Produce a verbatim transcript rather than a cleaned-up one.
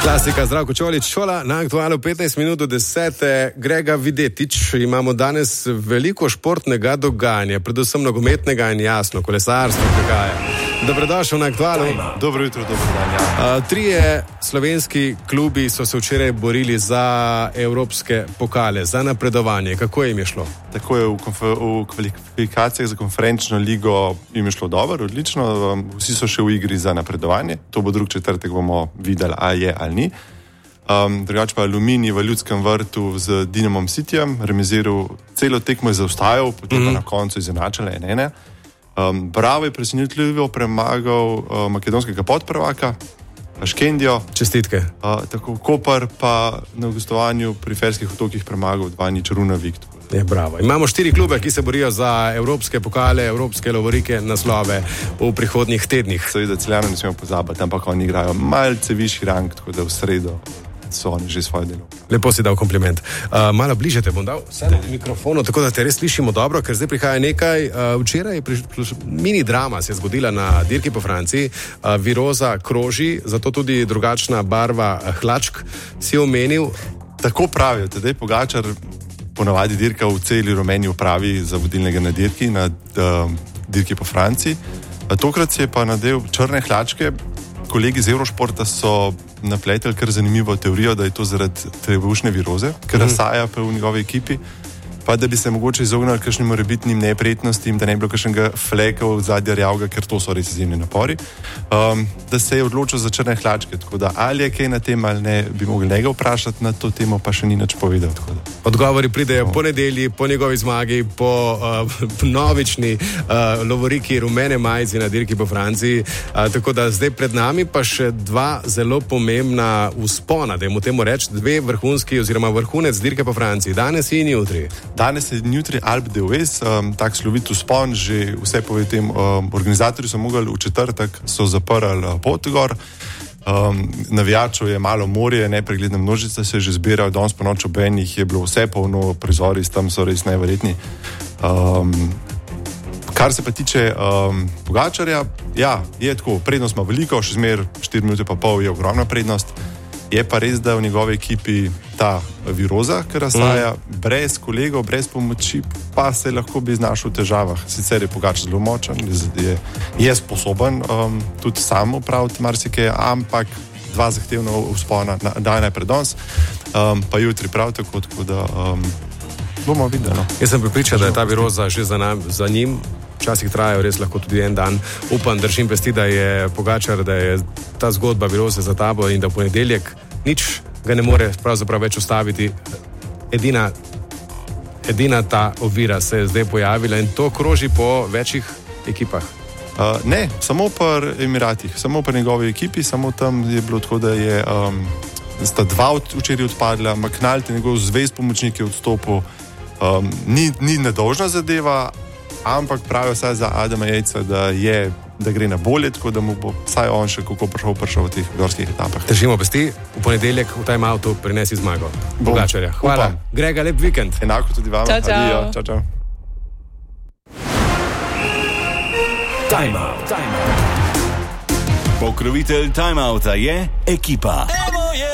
Klasika, Zdravko Čolić, šola na aktualu petnajst minut do desete. Grega Videtič, imamo danes veliko športnega dogajanja, predvsem nogometnega in jasno, kolesarstvo prihaja. Dobrodošel na aktualu. Dobro jutro, dobro dan. Ja. Uh, trije slovenski klubi so se včeraj borili za evropske pokale, za napredovanje. Kako jim je šlo? Tako je v, konfer- v kvalifikacijah za konferenčno ligo jim je šlo dobro, odlično. Um, vsi so še v igri za napredovanje. To bo drug četrtek, bomo videli, a je ali ni. Um, drugače pa Aluminij v Ljudskem vrtu z Dinamom Cityjem remiziral, celo tekmo je zaostajal, potem mm-hmm. pa na koncu izenačile ene ene. Um, Bravo je presenetljivo premagal uh, makedonskega podprvaka, Škendijo. Čestitke. Uh, tako Koper pa na gostovanju pri Ferskih otokih premagal dva nič Runavik. Je, bravo. Imamo štiri klube, ki se borijo za evropske pokale, evropske lovorike, naslove v prihodnjih tednih. Seveda Celjano ne smemo pozabiti, ampak oni igrajo malce višji rang, tako da v sredo so oni že svoje delo. Lepo si dal kompliment. Uh, malo bliže te bom dal vsem mikrofonu, tako da te res slišimo dobro, ker zdaj prihaja nekaj. Uh, včeraj priš, priš, mini drama se je zgodila na dirki po Franciji. Uh, viroza kroži, zato tudi drugačna barva hlačk si omenil. Tako pravijo, tedaj Pogačar ponavadi dirka v celi rumeni upravi za vodilnega na dirki, na uh, dirki po Franciji. A tokrat si je pa nadel črne hlačke. Kolegi iz Eurošporta so napleteli kar zanimivo teorijo, da je to zaradi trebušne viroze, ker razsaja pa v njegovi ekipi, pa da bi se mogoče izognili kakšnim morebitnim neprijetnostim, da ne bi bilo kakšnega fleka v zadnje rjavga, ker to so res izjemni napori, um, da se je odločil za črne hlačke, tako da ali je kaj na tem ali ne, bi mogli njega vprašati na to temo, pa še ni nič povedal. Odgovori pridejo no. po nedelji, po njegovi zmagi, po uh, novični uh, lovoriki rumene majici na dirki po Franciji, uh, tako da zdaj pred nami pa še dva zelo pomembna vzpona, da jim temu reči, dve vrhunski oziroma vrhunec dirke po Franciji, danes in jutri. Danes je jutri Alpe d'Huez, um, tak slovit vzpon, že vse pove tem, um, organizatorji so mogli v četrtek, so zaprli uh, pot gor, um, navijačev je malo morje, nepregledna množica se je že zbirajo, danes po noč ob enih je bilo vse polno, prizori tam so res neverjetni. Um, kar se pa tiče um, Pogačarja, ja, je tako, prednost ima veliko, še zmer štiri minute pa pol je ogromna prednost. Je pa res, da v njegovi ekipi ta viroza, ki razsaja, mm. brez kolegov, brez pomoči, pa se lahko bi znašel v težavah. Sicer je Pogačar zelo močen, je, je sposoben um, tudi sam upraviti marsikaj, ampak dva zahtevna vzpona daje najprej danes, um, pa jutri prav tako, tako da um, bomo videli. No. Jaz sem pripričan, da je ta viroza že za, nam, za njim. Včasih trajajo res lahko tudi en dan. Upam, držim pesti, da je Pogačar, da je ta zgodba viroze za tabo in da v ponedeljek nič ga ne more pravzaprav več ustaviti. Edina, edina ta ovira se je zdaj pojavila in to kroži po večjih ekipah. Uh, ne, samo pri Emiratih, samo pri njegovi ekipi, samo tam je bilo tako, da je um, sta dva včeraj odpadla, McNulty, njegov zvest pomočnik je odstopil. Um, ni, ni nedolžna zadeva, ampak pravijo vsaj za Adama Jejca, da, je, da gre na bolje, tako da mu bo vsaj on še kako prišel, prišel v teh gorskih etapah. Držimo pesti, v ponedeljek v time-outu prinesi zmago. Pogačarja. Hvala. Upam. Grega, lep vikend. Enako tudi vam. Čau, čau. Adijo. Čau, čau. Time-out. Time-out. Pokrovitelj time-outa je Ekipa.